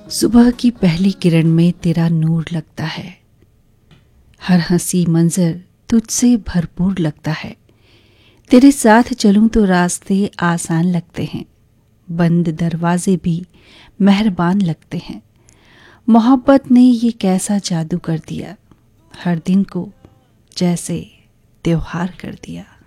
सुबह की पहली किरण में तेरा नूर लगता है। हर हंसी मंजर तुझसे भरपूर लगता है। तेरे साथ चलूं तो रास्ते आसान लगते हैं, बंद दरवाजे भी मेहरबान लगते हैं। मोहब्बत ने ये कैसा जादू कर दिया, हर दिन को जैसे त्योहार कर दिया।